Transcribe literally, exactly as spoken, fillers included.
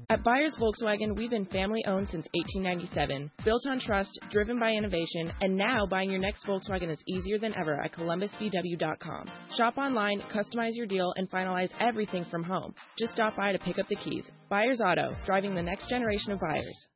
At Byers Volkswagen, we've been family-owned since eighteen ninety-seven, built on trust, driven by innovation, and now buying your next Volkswagen is easier than ever at columbus v w dot com. Shop online, customize your deal, and finalize everything from home. Just stop by to pick up the keys. Byers Auto, driving the next generation of buyers.